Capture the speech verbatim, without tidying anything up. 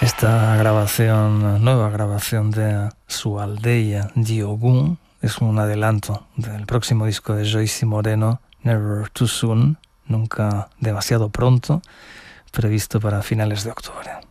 Esta grabación, nueva grabación de su aldea Diogun, es un adelanto del próximo disco de Joyce Moreno, Never Too Soon, nunca demasiado pronto, previsto para finales de octubre.